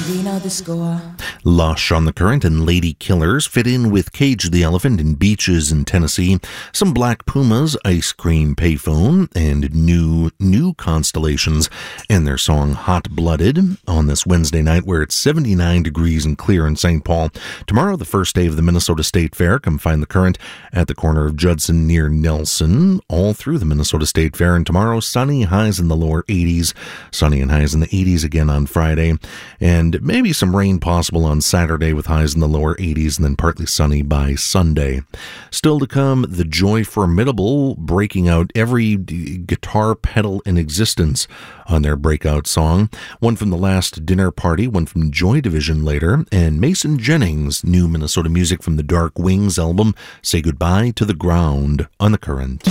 We know the score. Lush on the Current and Lady Killers fit in with Cage the Elephant and Beaches in Tennessee, some Black Pumas, Ice Cream Payphone, and New Constellations, and their song Hot Blooded on this Wednesday night where it's 79 degrees and clear in St. Paul. Tomorrow, the first day of the Minnesota State Fair. Come find the Current at the corner of Judson near Nelson, all through the Minnesota State Fair. And tomorrow, sunny, highs in the lower 80s, sunny and highs in the 80s again on Friday, and maybe some rain possible on Saturday with highs in the lower 80s and then partly sunny by Sunday. Still to come, the Joy Formidable breaking out every guitar pedal in existence on their breakout song. One from The Last Dinner Party, one from Joy Division later, and Mason Jennings' new Minnesota music from the Dark Wings album, Say Goodbye to the Ground on the Current.